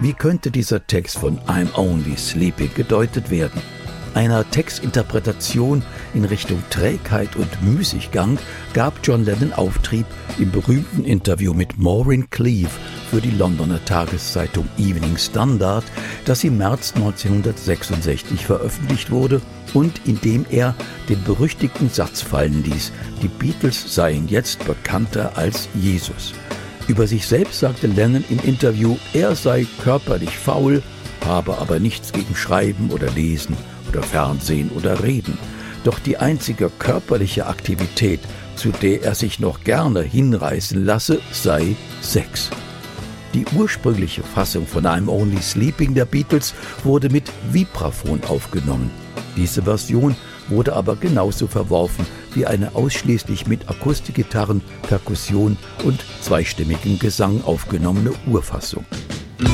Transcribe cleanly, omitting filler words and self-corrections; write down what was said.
Wie könnte dieser Text von I'm Only Sleeping gedeutet werden? Einer Textinterpretation in Richtung Trägheit und Müßiggang gab John Lennon Auftrieb im berühmten Interview mit Maureen Cleave für die Londoner Tageszeitung Evening Standard, das im März 1966 veröffentlicht wurde und in dem er den berüchtigten Satz fallen ließ, die Beatles seien jetzt bekannter als Jesus. Über sich selbst sagte Lennon im Interview, er sei körperlich faul, habe aber nichts gegen Schreiben oder Lesen oder Fernsehen oder Reden. Doch die einzige körperliche Aktivität, zu der er sich noch gerne hinreißen lasse, sei Sex. Die ursprüngliche Fassung von I'm Only Sleeping der Beatles wurde mit Vibraphon aufgenommen. Diese Version wurde aber genauso verworfen wie eine ausschließlich mit Akustikgitarren, Perkussion und zweistimmigem Gesang aufgenommene Urfassung.